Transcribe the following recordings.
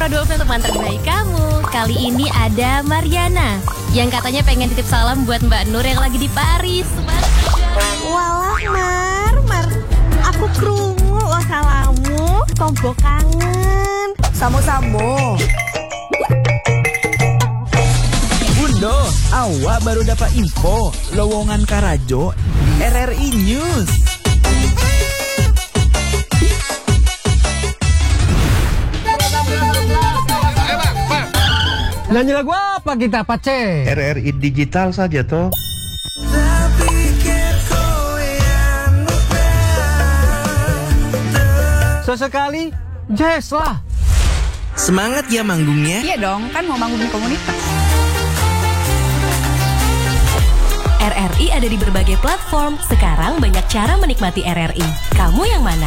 Suara 12 untuk teman terbaik kamu. Kali ini ada Mariana yang katanya pengen titip salam buat Mbak Nur yang lagi di Paris. Walah Mar, aku krungu lo salamu, tombo kangen. Samo-samo. Bundo, awak baru dapat info lowongan Karajo di RRI News. Nyanyi lagu apa kita, Pace? RRI digital saja toh. Sesekali jazz lah. Semangat ya manggungnya. Iya dong, kan mau bangun komunitas. RRI ada di berbagai platform. Sekarang banyak cara menikmati RRI. Kamu yang mana?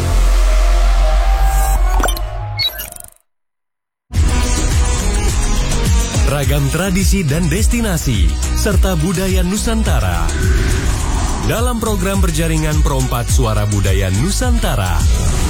Ragam tradisi dan destinasi, serta budaya Nusantara. Dalam program berjaringan Perompak Suara Budaya Nusantara.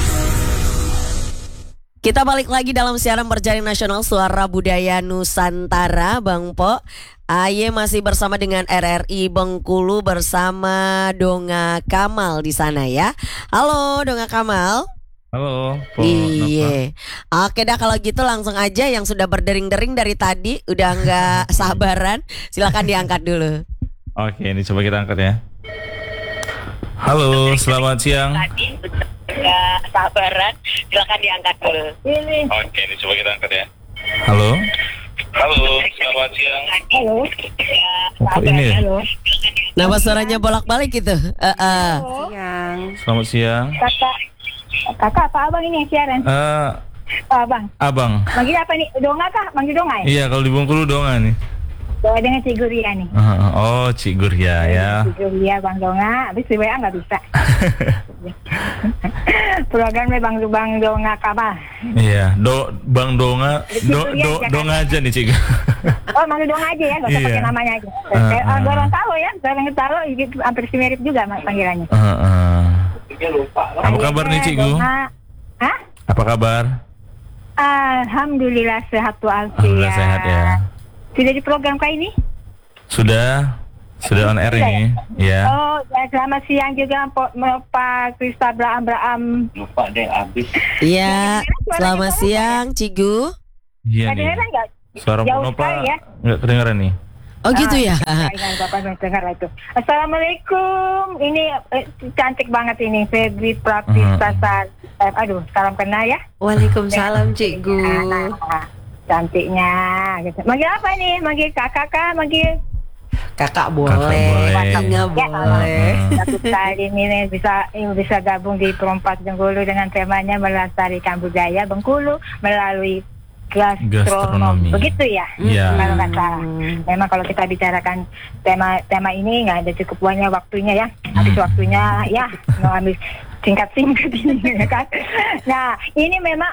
Kita balik lagi dalam siaran berjaringan nasional Suara Budaya Nusantara, Bang Po. Aye masih bersama dengan RRI Bengkulu bersama Donga Kamal di sana ya. Halo Donga Kamal. Halo. Iya. Oke dah kalau gitu langsung aja yang sudah berdering-dering dari tadi udah nggak sabaran, silakan diangkat dulu. Oke, ini coba kita angkat ya. Halo, selamat siang. Nggak sabaran, silakan diangkat dulu. Oke, ini coba kita angkat ya. Halo. Halo, selamat siang. Halo. Kok ini ya? Nama suaranya bolak-balik gitu. Selamat siang. Kakak apa abang ini yang siaran? Abang. Abang. Manggil apa nih? Donga kah? Manggil Donga ya? Iya, kalau di Bengkulu Donga nih. Donga dengan Cik Guria nih. Oh, Cik Guria ya. Cik Guria Bang Donga, habis di WA nggak bisa. Programnya Bang Donga Kamal. Iya, Bang Donga, Donga aja nih Cik. Oh, manggil Donga aja ya, nggak usah pakai namanya aja. Orang tahu ya, orang tahu hampir mirip juga panggilannya. Apa kabar nih Cikgu? Hah? Apa kabar? Alhamdulillah sehat walafiat. Alhamdulillah sehat ya. Sudah di program kali ini? Sudah on air ini, ya. Oh, ya, selamat siang juga Pak Krista Abraham. Lupa deh abis. Iya, selamat siang Cigu. Iya nih. Kedengeran nggak? Suara Jauh Nopa sekali ya? nggak kedengeran nih. Oh gitu ya. Bapak dengar itu. Assalamualaikum. Ini cantik banget ini Febri Pratista. Aduh, salam kenal ya. Waalaikumsalam Cikgu. Cantiknya gitu. Manggil apa nih? Manggil kakak kah? Manggil Kakak boleh. Kakaknya boleh. Satu kali ini bisa gabung di Perompak Bengkulu dengan temanya melestarikan budaya Bengkulu melalui gastronomi. Begitu ya? Iya. Kalau nggak salah. Memang kalau kita bicarakan tema ini nggak ada cukup banyak waktunya ya. Habis waktunya ya mau ambil singkat-singkat ini ya kan. Nah ini memang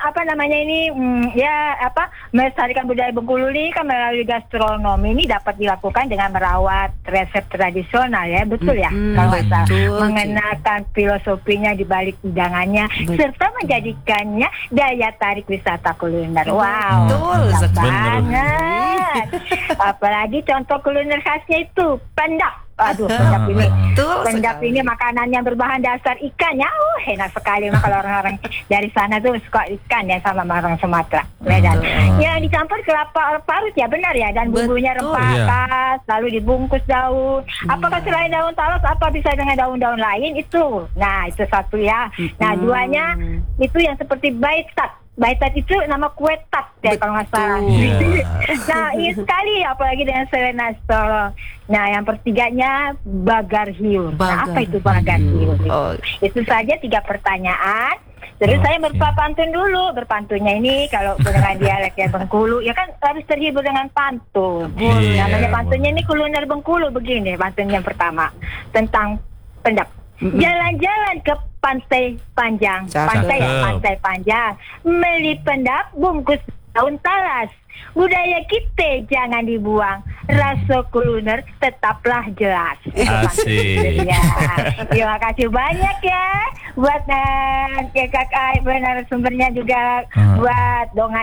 melestarikan budaya Bengkulu ini kan melalui gastronomi ini dapat dilakukan dengan merawat resep tradisional ya, betul ya kalau nggak salah. Mengenalkan filosofinya di balik hidangannya serta menjadikannya daya tarik wisata kuliner. Wow, betul banget. Apalagi contoh kuliner khasnya itu pendap. Aduh, pendap ini makanan yang berbahan dasar ikan ya. Enak sekali mah kalau orang-orang dari sana tuh suka ikan ya sama orang Sumatera, Medan. Yang dicampur kelapa parut ya, benar ya, dan bumbunya rempah khas, lalu dibungkus daun. Apakah selain daun talas apa bisa dengan daun-daun lain itu? Nah, itu satu ya. Nah, duanya itu yang seperti baitat. Baitat itu nama kue tat ya kalau nggak salah. Nah ini sekali apalagi dengan Selena Solo. Nah yang pertiganya bagar hiu. Nah apa itu bagar hiu? Itu saja 3 pertanyaan. Terus saya berpantun dulu. Berpantunnya ini kalau dengan dialek ya Bengkulu ya kan harus terhibur dengan pantun. Namanya pantunnya ini kuliner Bengkulu begini. Pantun yang pertama tentang pendap. Jalan-jalan ke pantai panjang. Pantai panjang. Beli pendap bungkus daun talas. Budaya kita jangan dibuang. Rasa kuliner tetaplah jelas. Asik. Ya. Terima kasih banyak ya buat kakak benar sumbernya juga buat Donga ya.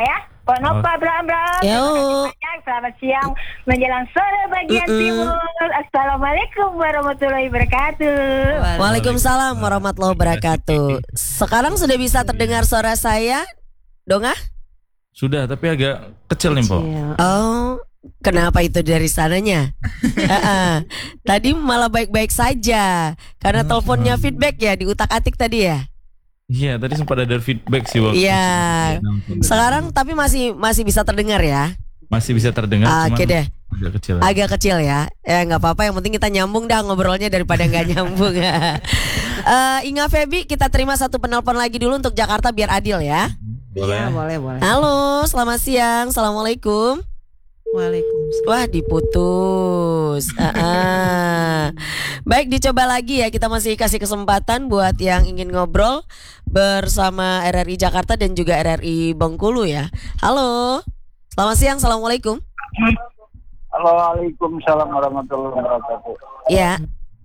Pak Nova, Bram. Yo. Selamat siang menjelang sore bagian timur. Assalamualaikum warahmatullahi wabarakatuh. Waalaikumsalam warahmatullahi wabarakatuh. Sekarang sudah bisa terdengar suara saya, Donga? Sudah, tapi agak kecil nih, Po. Oh, kenapa itu dari sananya? Tadi malah baik-baik saja. Karena teleponnya feedback ya, diutak-atik tadi ya. Iya, tadi sempat ada feedback sih waktu. Iya. Sekarang tapi masih bisa terdengar ya. Masih bisa terdengar, Oke deh. agak kecil. Agak kecil ya. Ya nggak apa-apa, yang penting kita nyambung dah ngobrolnya daripada nggak nyambung. Inga Febi, kita terima satu penelpon lagi dulu untuk Jakarta biar adil ya. Boleh. Boleh. Halo, selamat siang. Assalamualaikum. Waalaikumsalam. Wah, diputus. Baik, dicoba lagi ya. Kita masih kasih kesempatan buat yang ingin ngobrol bersama RRI Jakarta dan juga RRI Bengkulu ya. Halo. Selamat siang. Assalamualaikum. Waalaikumsalam warahmatullahi wabarakatuh. Ya.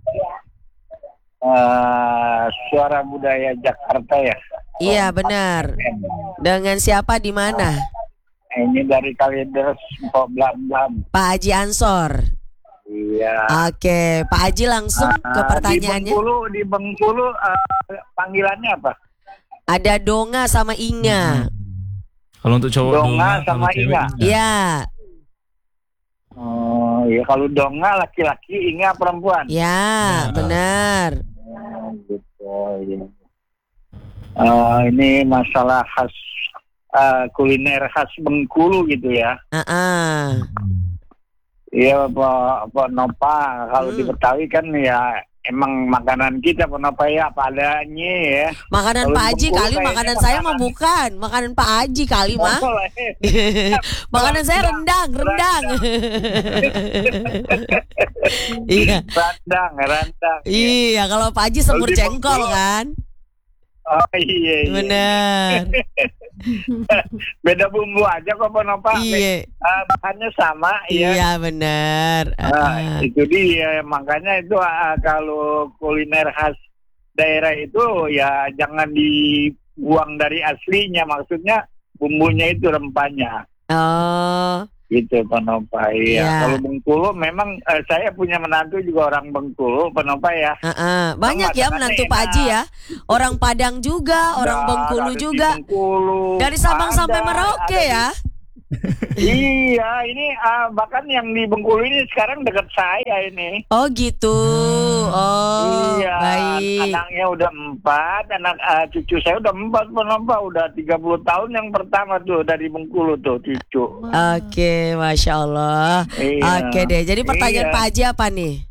Suara Budaya Jakarta ya. Iya, benar. Dengan siapa di mana? Ini dari Kalideres Mpok Blam. Pak Haji Ansor. Iya. Oke, Pak Haji langsung ke pertanyaannya. Di Bengkulu panggilannya apa? Ada Donga sama Inga. Kalau untuk cowok Donga sama Inga. Iya. Oh, ya kalau Donga laki-laki, Inga perempuan. Ya, benar. Gitu. Ya. Ini masalah khas kuliner khas Bengkulu gitu ya. Iya, Pak Nova, kalau di Betawi kan ya emang makanan kita Pak Nova ya apa adanya ya. Makanan Pak Haji kali, makanan saya mah bukan. Makanan Pak Haji kali mah. Makanan saya rendang. Iya. Rendang. Iya, kalau Pak Haji semur jengkol kan. Oh iya. Benar. Beda bumbu aja kok Pak Nova. Iya. Bahannya sama ya. Iya benar. Itu dia, makanya itu kalau kuliner khas daerah itu ya jangan dibuang dari aslinya, maksudnya bumbunya itu rempahnya. Oh. Gitu Pak Nova ya. Ya. Kalau Bengkulu memang saya punya menantu juga orang Bengkulu Pak Nova ya. Banyak ya menantu Pak Haji ya. Orang Padang juga, orang Bengkulu juga. Dari Sabang sampai Merauke ya. Iya, ini bahkan yang di Bengkulu ini sekarang dekat saya ini. Oh gitu. Oh iya, baik. Anaknya udah 4, cucu saya udah 4 penonton, udah 30 tahun yang pertama tuh dari Bengkulu tuh cucu. Oke, Masya Allah. Iya. Oke deh, jadi pertanyaan Pak Haji apa nih?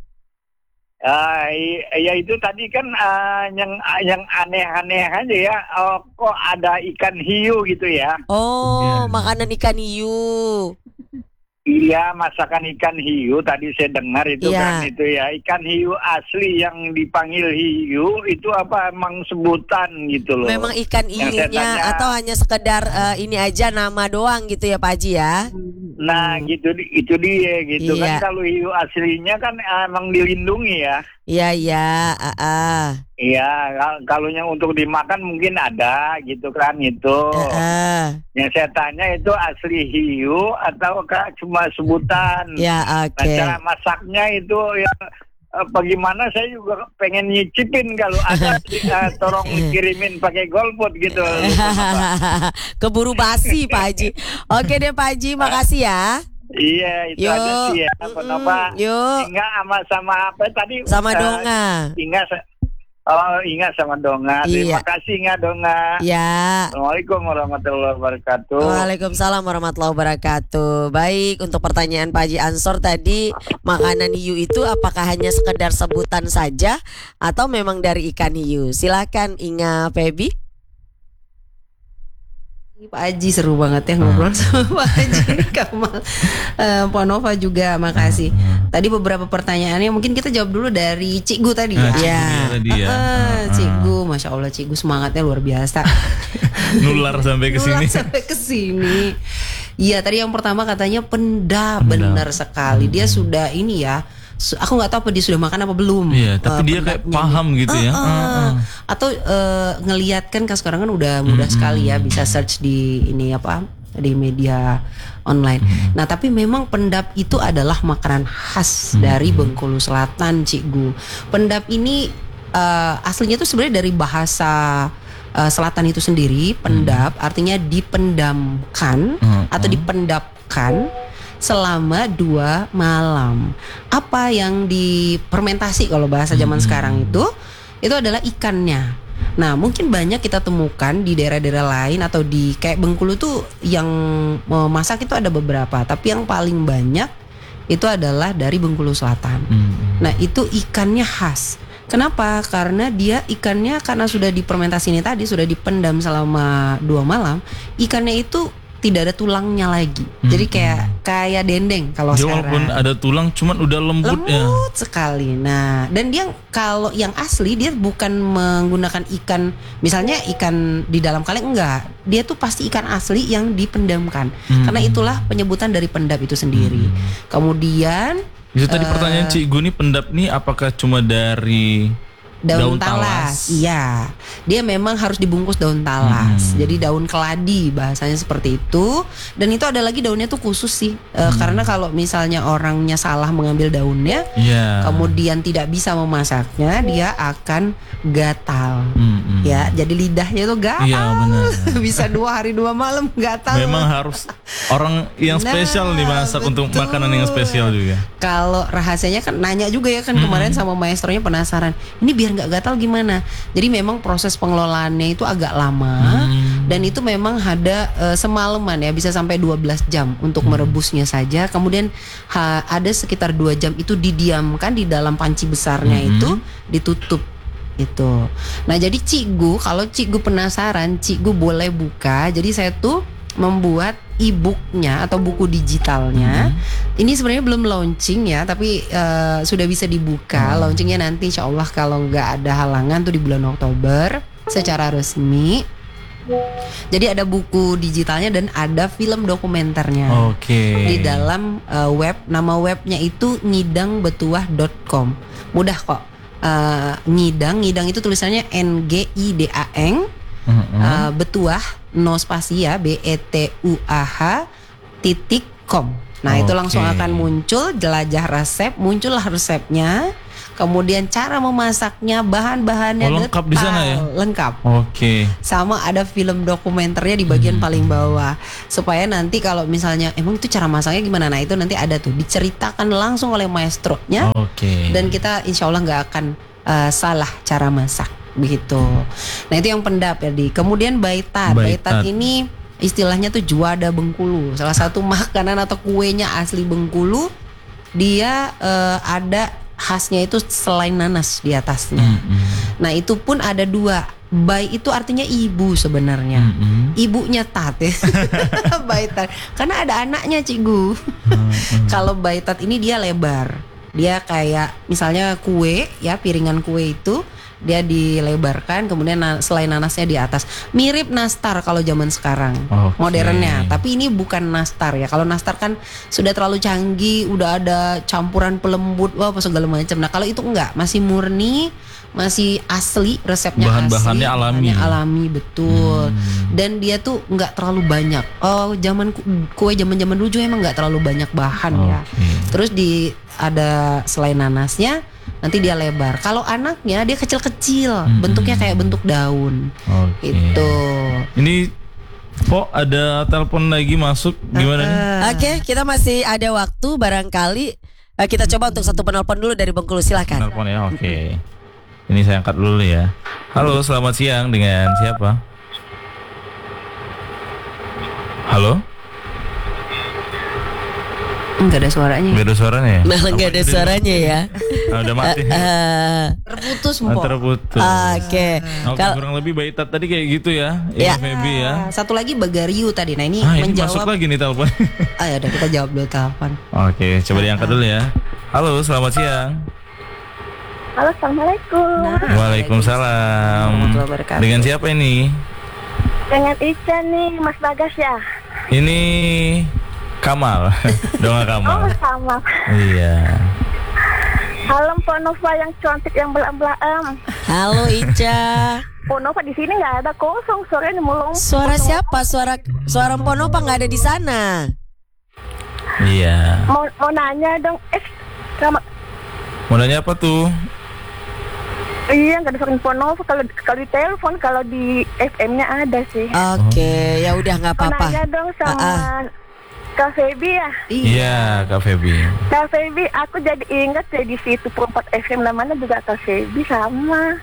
Ya itu tadi kan yang aneh-aneh aja ya. Kok ada ikan hiu gitu ya? Oh, makanan ikan hiu. Iya, masakan ikan hiu tadi saya dengar itu kan itu ya. Ikan hiu asli yang dipanggil hiu itu apa emang sebutan gitu loh. Memang ikan hiunya atau hanya sekedar ini aja nama doang gitu ya Pak Haji ya? Nah gitu, itu dia gitu kan. Kalau hiu aslinya kan emang dilindungi ya. Iya. Iya, kalau yang untuk dimakan mungkin ada gitu kan itu. Yang saya tanya itu asli hiu atau cuma sebutan? Ya, oke. Nah, cara masaknya itu ya bagaimana, saya juga pengen nyicipin kalau ada tolong kirimin pakai golput gitu. Keburu basi Pak Haji. Oke deh Pak Haji, makasih ya. Iya, itu aja sih ya. Kenapa? Ingat sama apa tadi? Sama Donga. Ingat sama Donga. Terima kasih Ingat Donga. Ya. Assalamualaikum warahmatullahi wabarakatuh. Waalaikumsalam warahmatullahi wabarakatuh. Baik, untuk pertanyaan Pak Haji Ansor tadi, makanan hiu itu apakah hanya sekedar sebutan saja atau memang dari ikan hiu? Silakan Inga Febi. Pak Haji seru banget ya ngobrol sama Pak Haji Kamal. Pak Nova juga makasih. Tadi beberapa pertanyaannya mungkin kita jawab dulu dari Cikgu tadi ya. Cikgu, Masya Allah Cikgu semangatnya luar biasa. Nular sampai ke sini. Iya, tadi yang pertama katanya pendap. Benar sekali. Dia sudah ini ya. Aku nggak tahu apa dia sudah makan apa belum. Iya, tapi dia kayak paham gitu ya. Atau ngelihat kan sekarang kan udah mudah sekali ya, bisa search di ini apa di media online. Nah, tapi memang pendap itu adalah makanan khas dari Bengkulu Selatan, Cikgu. Pendap ini aslinya itu sebenarnya dari bahasa selatan itu sendiri. Pendap artinya dipendamkan atau dipendapkan selama 2 malam. Apa yang difermentasi kalau bahasa zaman sekarang itu adalah ikannya. Nah, mungkin banyak kita temukan di daerah-daerah lain atau di kayak Bengkulu tuh yang memasak itu ada beberapa, tapi yang paling banyak itu adalah dari Bengkulu Selatan. Nah, itu ikannya khas. Kenapa? Karena dia ikannya karena sudah difermentasi ini tadi, sudah dipendam selama 2 malam, ikannya itu tidak ada tulangnya lagi. Jadi kayak dendeng kalau sekarang. Walaupun ada tulang, cuman udah lembut sekali. Nah, dan dia kalau yang asli dia bukan menggunakan ikan, misalnya ikan di dalam kaleng, enggak. Dia tuh pasti ikan asli yang dipendamkan. Karena itulah penyebutan dari pendap itu sendiri. Kemudian itu tadi pertanyaan Cikgu nih, pendap nih apakah cuma dari daun talas? Iya, dia memang harus dibungkus daun talas. Jadi daun keladi bahasanya seperti itu. Dan itu ada lagi daunnya tuh khusus sih, karena kalau misalnya orangnya salah mengambil daunnya, kemudian tidak bisa memasaknya, dia akan gatal. Ya, jadi lidahnya tuh gatal. Iya, benar. Bisa 2 hari 2 malam gatal. Memang harus orang yang spesial nih masak untuk makanan yang spesial juga. Kalau rahasianya kan nanya juga ya kan kemarin sama maestronya, penasaran. Ini biar nggak gatal gimana? Jadi memang proses pengelolaannya itu agak lama dan itu memang ada semalaman ya, bisa sampai 12 jam untuk merebusnya saja. Kemudian ada sekitar 2 jam itu didiamkan di dalam panci besarnya itu, ditutup itu. Nah, jadi Cikgu, kalau Cikgu penasaran, Cikgu boleh buka. Jadi saya tuh membuat e-booknya atau buku digitalnya. Ini sebenarnya belum launching ya, tapi sudah bisa dibuka. Launchingnya nanti insya Allah kalau nggak ada halangan tuh di bulan Oktober secara resmi. Jadi ada buku digitalnya dan ada film dokumenternya. Di dalam web, nama webnya itu ngidangbetuah.com. Mudah kok. Ngidang itu tulisannya NGIDANG. Betuah no spasi ya, BETUAH.com. Nah, itu langsung akan muncul jelajah resep, muncullah resepnya. Kemudian cara memasaknya, bahan-bahannya lengkap di sana ya? Lengkap. Sama ada film dokumenternya di bagian paling bawah. Supaya nanti kalau misalnya emang itu cara masaknya gimana, nah itu nanti ada tuh diceritakan langsung oleh maestronya. Dan kita insya Allah nggak akan salah cara masak begitu. Nah, itu yang pendap ya di. Kemudian baitat. Baitat ini istilahnya tuh juada Bengkulu. Salah satu makanan atau kuenya asli Bengkulu. Dia ada khasnya itu selai nanas di atasnya. Nah, itu pun ada 2. Bai itu artinya ibu sebenarnya. Ibunya tat ya. Baitat. Karena ada anaknya, Cikgu. Kalau baitat ini dia lebar. Dia kayak misalnya kue ya, piringan kue itu dia dilebarkan, kemudian selai nanasnya di atas. Mirip nastar kalau zaman sekarang, modernnya. Tapi ini bukan nastar ya. Kalau nastar kan sudah terlalu canggih, udah ada campuran pelembut, apa segala macam. Nah, kalau itu enggak, masih murni, masih asli, resepnya bahan-bahannya asli, alami betul. Dan dia tuh enggak terlalu banyak. Zaman kue zaman dulu juga emang enggak terlalu banyak bahan ya. Terus ada selai nanasnya, nanti dia lebar. Kalau anaknya dia kecil-kecil, bentuknya kayak bentuk daun. Itu. Ini kok ada telepon lagi masuk, gimana nih? Oke, kita masih ada waktu, barangkali kita coba untuk satu penelpon dulu dari Bengkulu, silakan. Penelpon ya, Ini saya angkat dulu ya. Halo, selamat siang, dengan siapa? Halo? Enggak ada suaranya. Enggak ada suaranya ya? Nah, enggak ada suaranya ya. Udah mati. Terputus, Mpok. Terputus. Kurang lebih baitat tadi kayak gitu ya. Febi ya. Satu lagi Bagariu tadi. Nah, ini ini menjawab. masuk lagi nih telepon. Ya udah, kita jawab dulu telepon. Coba diangkat dulu ya. Halo, selamat siang. Halo, assalamualaikum. Waalaikumsalam. Dengan siapa ini? Dengan Ica nih, Mas Bagas ya. Ini Kamal, Donga Kamal. Kamal. Iya. Halo Mbak Nova yang cantik yang belam-belam. Halo Ica. Ponova di sini nggak ada, kosong, suaranya melong. Suara siapa? Suara Ponova nggak ada di sana. Iya. Mau nanya dong, sama. Mau nanya apa tuh? Iya, nggak ada suara Ponova. Kalau di telepon, kalau di FM-nya ada sih. Oke, ya udah nggak apa-apa. Mau nanya dong sama Kak Febi ya. Iya, Kak Febi. Kak Febi, aku jadi ingat ya di situ 4 FM namanya juga Kak Febi sama.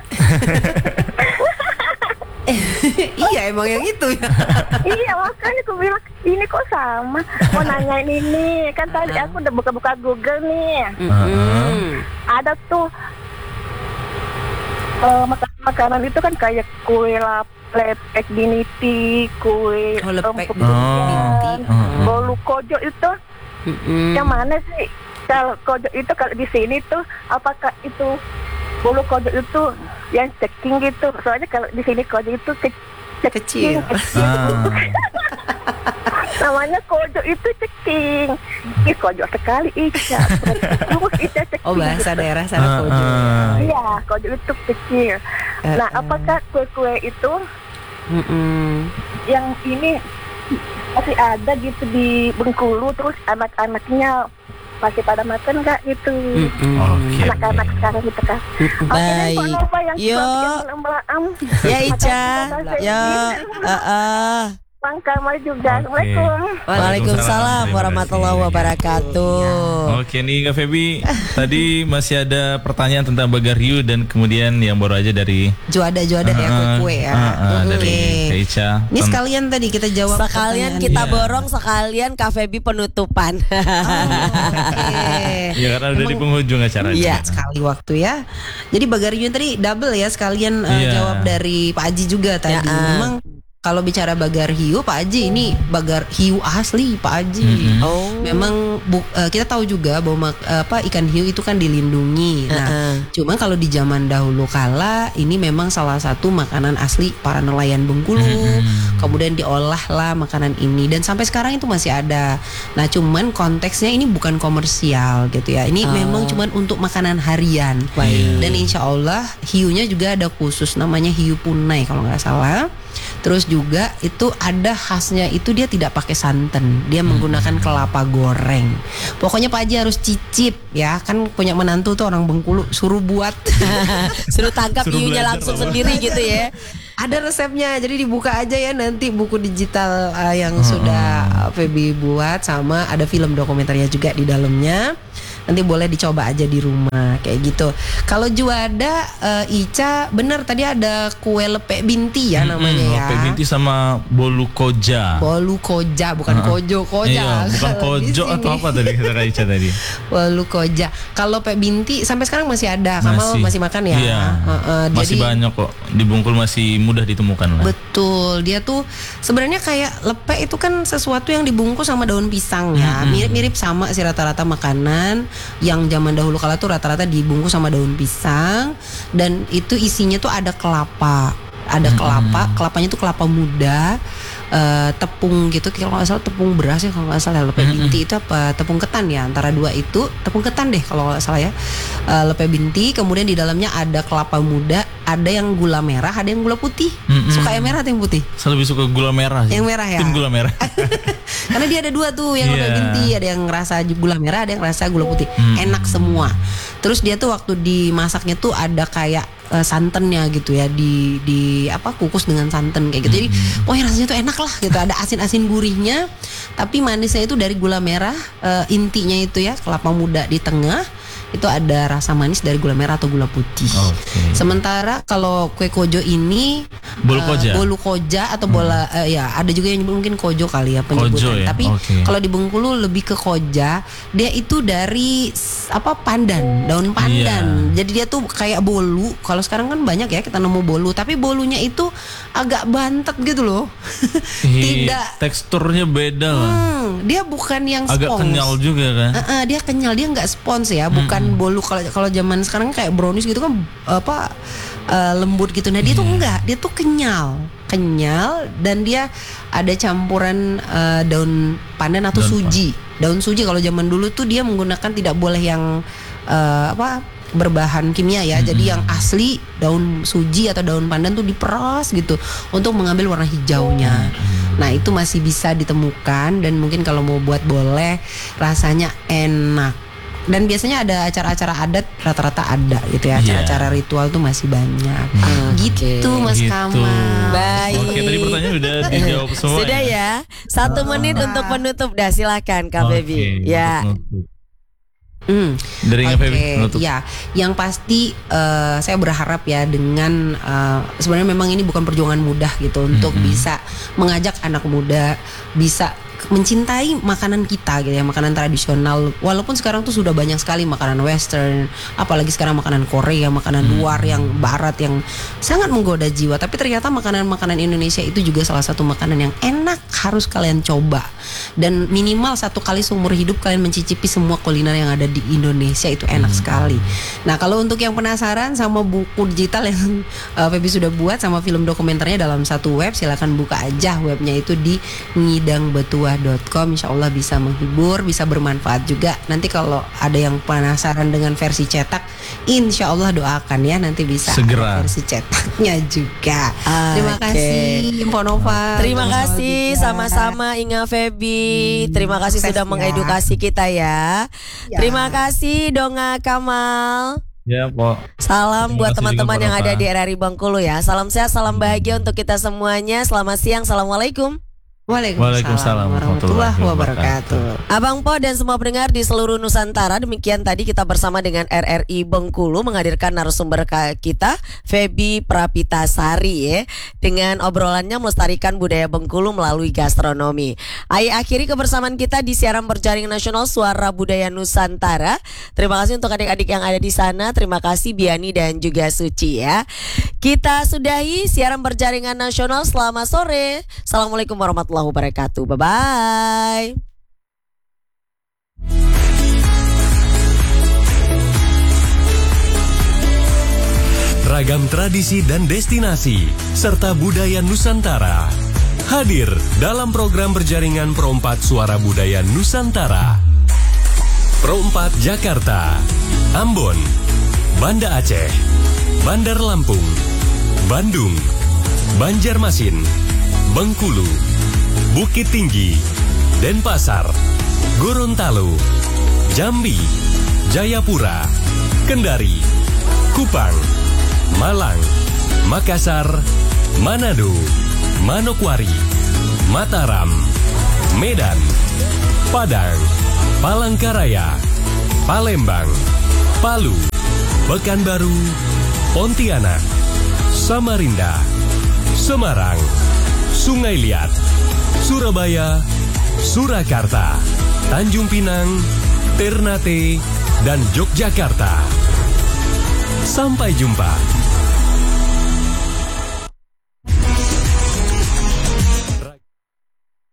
Iya, emang yang itu ya. Iya, makanya aku bilang ini kok sama. Mau nanyain ini, kan tadi aku udah buka-buka Google nih. Ada tuh makanan itu kan kayak kue lepek biniti, kue lepek biniti, bolu kojo itu. Yang mana sih? Kalau kojo itu kalau di sini tuh apakah itu bolu kojo itu yang ceking gitu? Soalnya kalau di sini kojo itu kecil. Namanya kojo itu ceking. Ih, kojo sekali Ica. Ica ceking. Oh, bahasa daerah sana kojo. Iya, kojo itu kecil. Nah, apakah kue-kue itu yang ini masih ada gitu di Bengkulu, terus anak-anaknya masih pada makan nggak gitu? Anak-anak sekarang gitu kan. Baik. Yuk. Ya Ica. Yuk. Bang Kamal juga. Assalamualaikum. Waalaikumsalam warahmatullahi wabarakatuh. Oke nih Kak Febi, tadi masih ada pertanyaan tentang Bagar Hiu dan kemudian yang baru aja dari Juada ya, kue ya. Dari Kak Ica. Ini sekalian tadi kita jawab. Sekalian kita borong, sekalian Kak Febi penutupan. Ya karena udah di penghujung acaranya. Iya, sekali waktu ya. Jadi Bagar Hiu tadi double ya, sekalian jawab dari Pak Haji juga tadi. Memang kalau bicara Bagar Hiu, Pak Haji ini Bagar Hiu asli Pak Haji. Memang kita tahu juga bahwa ikan hiu itu kan dilindungi. Nah, cuma kalau di zaman dahulu kala ini memang salah satu makanan asli para nelayan Bengkulu. Kemudian diolahlah makanan ini dan sampai sekarang itu masih ada. Nah, cuman konteksnya ini bukan komersial gitu ya. Ini memang cuman untuk makanan harian. Dan insya Allah hiunya juga ada khusus namanya hiu punai kalau nggak salah. Terus juga itu ada khasnya itu dia tidak pakai santan, dia menggunakan kelapa goreng. Pokoknya Pak Haji harus cicip ya, kan punya menantu tuh orang Bengkulu, suruh buat, suruh tangkap hiunya langsung sendiri gitu ya. Ada resepnya, jadi dibuka aja ya nanti buku digital yang sudah Febi buat, sama ada film dokumenternya juga di dalamnya. Nanti boleh dicoba aja di rumah kayak gitu. Kalau Juada, Ica bener tadi ada kue lepek binti ya namanya ya. Lepek binti sama bolu koja. Bolu koja bukan kojo koja. Iya, bukan kojo atau apa tadi kata Kak Ica tadi. Bolu koja. Kalau lepek binti sampai sekarang masih ada. Kamal masih makan ya. Iya. Masih jadi, banyak kok di Bengkulu, masih mudah ditemukan lah. Betul. Dia tuh sebenarnya kayak lepek itu kan sesuatu yang dibungkus sama daun pisang ya. Mirip-mirip sama sih rata-rata makanan yang zaman dahulu kala tuh rata-rata dibungkus sama daun pisang dan itu isinya tuh ada kelapa. Ada kelapanya tuh kelapa muda, tepung gitu, kalau nggak salah tepung beras ya kalau nggak salah. Lepek binti itu apa tepung ketan ya, antara dua itu tepung ketan deh kalau nggak salah ya. Lepek binti, kemudian di dalamnya ada kelapa muda, ada yang gula merah, ada yang gula putih. Suka yang merah atau yang putih? Saya lebih suka gula merah sih. Yang merah ya. Tim gula merah. Karena dia ada dua tuh yang lepek binti, ada yang rasa gula merah, ada yang rasa gula putih. Enak semua. Terus dia tuh waktu dimasaknya tuh ada kayak santannya gitu ya, di kukus dengan santan kayak gitu. Jadi pokoknya rasanya tuh enak lah gitu, ada asin-asin gurihnya tapi manisnya itu dari gula merah. Intinya itu ya kelapa muda di tengah, itu ada rasa manis dari gula merah atau gula putih. Sementara kalau kue kojo ini bolu koja atau bola ya ada juga yang nyebut mungkin kojo kali ya penyebutan. Ya? Tapi kalau di Bengkulu lebih ke koja, dia itu dari pandan, daun pandan. Jadi dia tuh kayak bolu. Kalau sekarang kan banyak ya kita nemu bolu, tapi bolunya itu agak bantet gitu loh. Tidak, teksturnya beda lah. Dia bukan yang agak spons. kenyal juga kan? Dia kenyal, dia nggak spons ya, bukan bolu. Kalau zaman sekarang kayak brownies gitu kan lembut gitu. Nah dia tuh enggak, dia tuh kenyal dan dia ada campuran daun pandan atau suji. Daun suji kalau zaman dulu tuh dia menggunakan tidak boleh yang berbahan kimia ya. Jadi yang asli daun suji atau daun pandan tuh diperas gitu untuk mengambil warna hijaunya. Nah itu masih bisa ditemukan dan mungkin kalau mau buat boleh, rasanya enak. Dan biasanya ada acara-acara adat rata-rata ada gitu ya. Acara-acara ritual tuh masih banyak. Gitu Mas Kamal. Baik. Oke, tadi pertanyaan udah dijawab semua. Sudah ya. 1 menit untuk penutup. Dah silakan Kak Febi. Ya. Dari Oke, ya, yang pasti saya berharap ya dengan sebenarnya memang ini bukan perjuangan mudah gitu untuk bisa mengajak anak muda bisa mencintai makanan kita gitu ya, makanan tradisional. Walaupun sekarang tuh sudah banyak sekali makanan western, apalagi sekarang makanan Korea, makanan luar yang barat yang sangat menggoda jiwa. Tapi ternyata makanan-makanan Indonesia itu juga salah satu makanan yang enak, harus kalian coba. Dan minimal 1 kali seumur hidup kalian mencicipi semua kuliner yang ada di Indonesia, itu enak sekali. Nah kalau untuk yang penasaran sama buku digital yang Febi sudah buat sama film dokumenternya dalam satu web, silakan buka aja webnya itu di ngidangbetua.com. Insya Allah bisa menghibur, bisa bermanfaat juga. Nanti kalau ada yang penasaran dengan versi cetak, insya Allah doakan ya nanti bisa segera versi cetaknya juga. Terima kasih Mpo Nova. Terima kasih sama-sama Inga Febi. Terima kasih sudah mengedukasi kita ya. Terima kasih Donga Kamal. Ya, Po. Salam buat teman-teman yang ada di RRI Bengkulu ya. Salam sehat, salam bahagia untuk kita semuanya. Selamat siang, assalamualaikum. Waalaikumsalam warahmatullahi wabarakatuh. Abang Po dan semua pendengar di seluruh Nusantara, demikian tadi kita bersama dengan RRI Bengkulu menghadirkan narasumber kita Febi Prapitasari ya, dengan obrolannya melestarikan budaya Bengkulu melalui gastronomi. Ayo akhiri kebersamaan kita di siaran berjaring nasional Suara Budaya Nusantara. Terima kasih untuk adik-adik yang ada di sana. Terima kasih Biani dan juga Suci ya. Kita sudahi siaran berjaringan nasional. Selamat sore. Assalamualaikum warahmatullahi wabarakatuh. Bye-bye. Ragam tradisi dan destinasi serta budaya Nusantara hadir dalam program berjaringan Pro 4 Suara Budaya Nusantara. Pro 4 Jakarta, Ambon, Banda Aceh, Bandar Lampung, Bandung, Banjarmasin, Bengkulu, Bukit Tinggi, Denpasar, Gorontalo, Jambi, Jayapura, Kendari, Kupang, Malang, Makassar, Manado, Manokwari, Mataram, Medan, Padang, Palangkaraya, Palembang, Palu, Pekanbaru, Pontianak, Samarinda, Semarang, Sungai Liat, Surabaya, Surakarta, Tanjung Pinang, Ternate, dan Yogyakarta. Sampai jumpa.